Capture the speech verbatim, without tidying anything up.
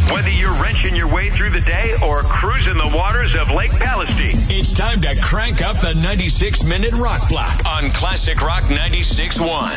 Whether you're wrenching your way through the day or cruising the waters of Lake Palestine, it's time to crank up the ninety-six minute rock block on Classic Rock ninety-six point one.